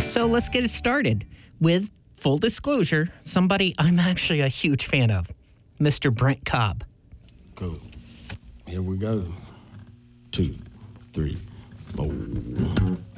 So let's get it started with, full disclosure, somebody I'm actually a huge fan of, Mr. Brent Cobb. Cool. Here we go. 2, 3, 4.